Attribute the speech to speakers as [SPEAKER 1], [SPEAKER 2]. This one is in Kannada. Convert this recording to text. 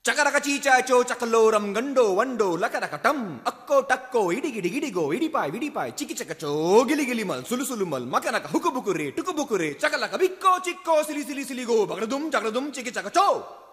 [SPEAKER 1] ಚಕರಕ ಚೀಚಾಚೋ ಚಕಲೋರಂ ಗಂಡೋ ವಂಡೋ ಲಕರಕ ಟಂ ಅಕ್ಕೋ ಟಕ್ಕೋ ಇಡಿಗಿಡಿ ಗಿಡಿಗೋ ಇಡಿಪಾಯ್ ವಿಡಿಪಾಯ್ ಚಿಕಿ ಚಕಚೋ ಗಿಲಿ ಗಿಲಿ ಮಲ್ ಸುಲು ಸುಲು ಮಲ್ ಮಕನಕ ಹುಕು ಬುಕುರೆ ಟುಕು ಬುಕುರೆ ಚಕಲಕ ಬಿಕ್ಕೋ ಚಿಕ್ಕೋ ಸಿಲಿ ಸಿಲಿ ಸಿಲಿಗೋ ಬಗಡದುಂ ಚಕಡದುಂ ಚಿಕಿ ಚಕಚೋ